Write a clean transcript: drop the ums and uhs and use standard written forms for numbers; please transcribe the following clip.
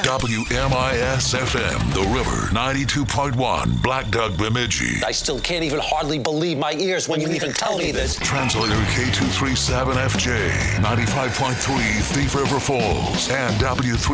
WMIS FM, The River, 92.1, Black Duck, Bemidji. I still can't even hardly believe my ears when you even tell me this. Translator K237FJ, 95.3 Thief River Falls, and W3.